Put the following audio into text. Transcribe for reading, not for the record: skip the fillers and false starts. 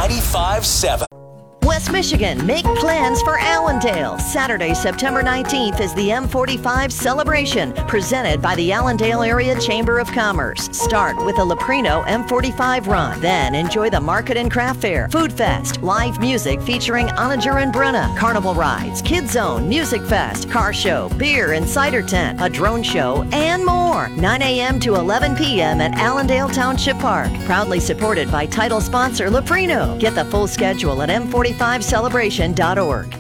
95.7. West Michigan, make plans for Allendale. Saturday, September 19th is the M45 celebration presented by the Allendale Area Chamber of Commerce. Start with the Leprino M45 run. Then enjoy the Market and Craft Fair, Food Fest, live music featuring Onager and Brunna, carnival rides, Kids Zone, Music Fest, car show, beer and cider tent, a drone show, and more. 9 a.m. to 11 p.m. at Allendale Township Park. Proudly supported by title sponsor Leprino. Get the full schedule at M45celebration.org.